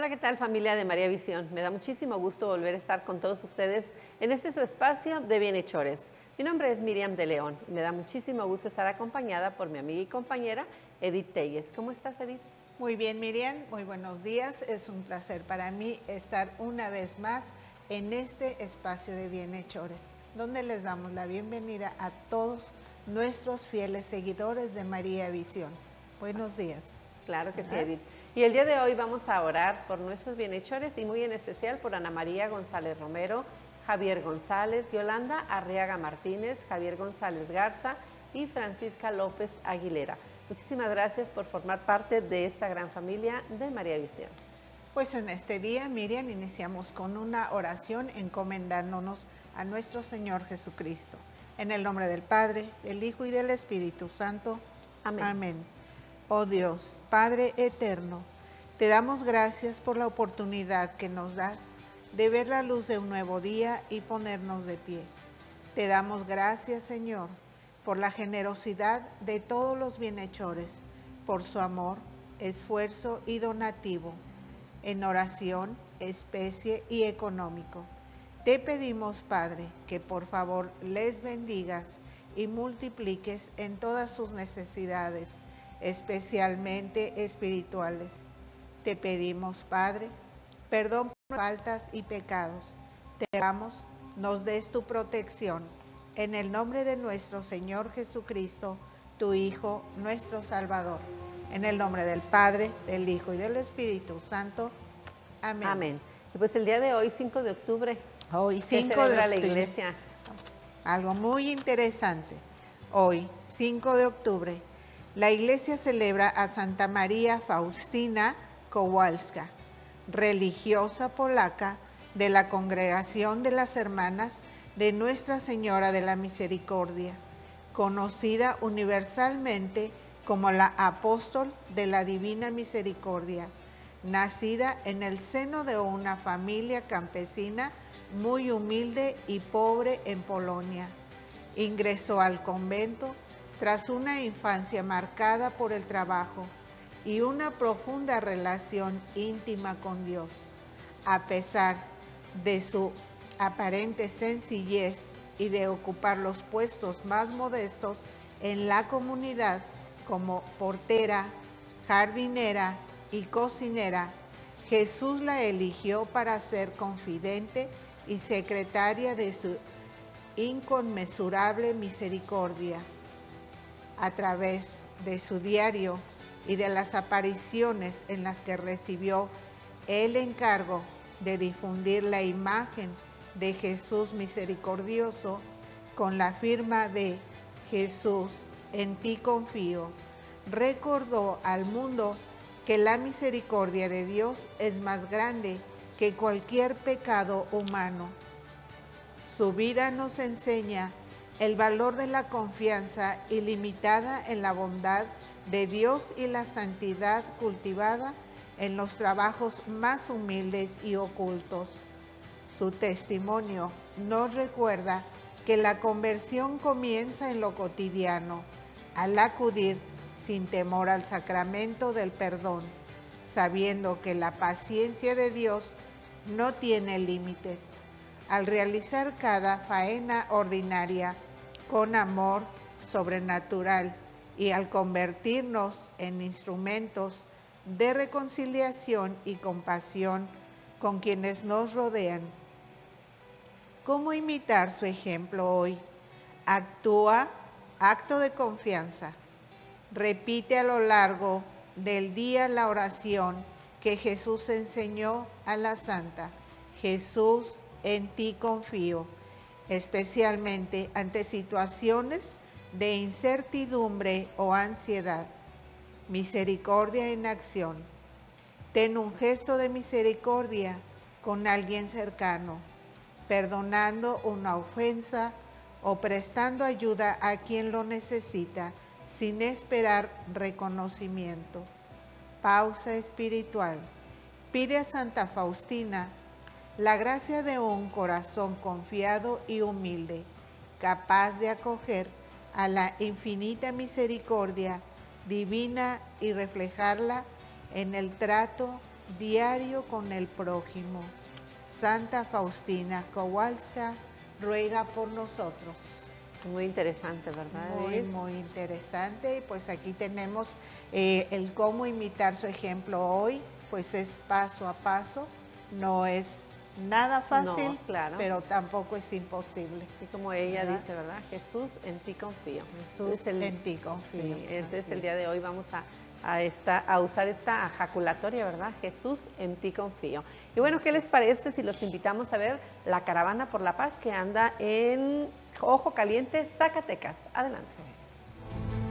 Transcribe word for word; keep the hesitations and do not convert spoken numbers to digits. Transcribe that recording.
Hola, ¿qué tal familia de María Visión? Me da muchísimo gusto volver a estar con todos ustedes en este su espacio de Bienhechores. Mi nombre es Miriam de León y me da muchísimo gusto estar acompañada por mi amiga y compañera Edith Telles. ¿Cómo estás, Edith? Muy bien, Miriam, muy buenos días. Es un placer para mí estar una vez más en este espacio de Bienhechores, donde les damos la bienvenida a todos nuestros fieles seguidores de María Visión. Buenos días. Claro que sí, Edith. Y el día de hoy vamos a orar por nuestros bienhechores y muy en especial por Ana María González Romero, Javier González, Yolanda Arriaga Martínez, Javier González Garza y Francisca López Aguilera. Muchísimas gracias por formar parte de esta gran familia de María Visión. Pues en este día, Miriam, iniciamos con una oración encomendándonos a nuestro Señor Jesucristo. En el nombre del Padre, del Hijo y del Espíritu Santo. Amén. Amén. Oh Dios, Padre eterno, te damos gracias por la oportunidad que nos das de ver la luz de un nuevo día y ponernos de pie. Te damos gracias, Señor, por la generosidad de todos los bienhechores, por su amor, esfuerzo y donativo, en oración, especie y económico. Te pedimos, Padre, que por favor les bendigas y multipliques en todas sus necesidades, especialmente espirituales. Te pedimos, Padre, perdón por faltas y pecados. Te damos, nos des tu protección. En el nombre de nuestro Señor Jesucristo, tu Hijo, nuestro Salvador. En el nombre del Padre, del Hijo y del Espíritu Santo. Amén. Amén. Y pues el día de hoy, cinco de octubre, Hoy, se cinco de celebra la octubre. iglesia. Algo muy interesante. Hoy, cinco de octubre, la iglesia celebra a Santa María Faustina Kowalska, religiosa polaca de la Congregación de las Hermanas de Nuestra Señora de la Misericordia, conocida universalmente como la Apóstol de la Divina Misericordia, nacida en el seno de una familia campesina muy humilde y pobre en Polonia. Ingresó al convento tras una infancia marcada por el trabajo y una profunda relación íntima con Dios. A pesar de su aparente sencillez y de ocupar los puestos más modestos en la comunidad como portera, jardinera y cocinera, Jesús la eligió para ser confidente y secretaria de su inconmensurable misericordia. A través de su diario y de las apariciones en las que recibió el encargo de difundir la imagen de Jesús misericordioso con la firma de Jesús, en ti confío, recordó al mundo que la misericordia de Dios es más grande que cualquier pecado humano. Su vida nos enseña el valor de la confianza ilimitada en la bondad de Dios y la santidad cultivada en los trabajos más humildes y ocultos. Su testimonio nos recuerda que la conversión comienza en lo cotidiano, al acudir sin temor al sacramento del perdón, sabiendo que la paciencia de Dios no tiene límites. Al realizar cada faena ordinaria con amor sobrenatural y al convertirnos en instrumentos de reconciliación y compasión con quienes nos rodean. ¿Cómo imitar su ejemplo hoy? Actúa, acto de confianza. Repite a lo largo del día la oración que Jesús enseñó a la Santa. Jesús, en ti confío, especialmente ante situaciones de incertidumbre o ansiedad. Misericordia en acción. Ten un gesto de misericordia con alguien cercano, perdonando una ofensa o prestando ayuda a quien lo necesita, sin esperar reconocimiento. Pausa espiritual. Pide a Santa Faustina la gracia de un corazón confiado y humilde, capaz de acoger a la infinita misericordia divina y reflejarla en el trato diario con el prójimo. Santa Faustina Kowalska, ruega por nosotros. Muy interesante, ¿verdad? Muy, Edith? muy interesante. Y pues aquí tenemos eh, el cómo imitar su ejemplo hoy, pues es paso a paso, no es nada fácil, No, claro. pero tampoco es imposible. Y como ella ¿Verdad? dice, ¿verdad? Jesús, en ti confío. Jesús, Es el- en ti confío. Sí, entonces Así el es. día de hoy vamos a, a, esta, a usar esta jaculatoria, ¿verdad? Jesús, en ti confío. Y bueno, ¿qué les parece si los invitamos a ver la Caravana por la Paz que anda en Ojo Caliente, Zacatecas? Adelante.